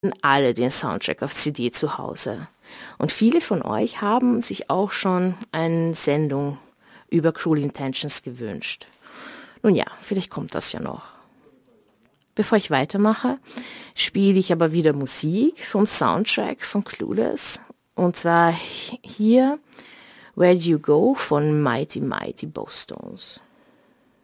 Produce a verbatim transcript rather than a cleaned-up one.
alle den Soundtrack auf C D zu Hause. Und viele von euch haben sich auch schon eine Sendung über Cruel Intentions gewünscht. Nun ja, vielleicht kommt das ja noch. Bevor ich weitermache, spiele ich aber wieder Musik vom Soundtrack von Clueless. Und zwar hier Where Do You Go von Mighty Mighty Bowstones.